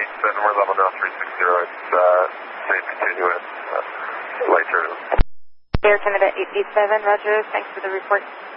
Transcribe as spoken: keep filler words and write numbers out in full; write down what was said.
seven, we're level now three six zero. It's uh, safe continuous. Uh, later. Air Canada eight eight seven, Roger. Thanks for the report.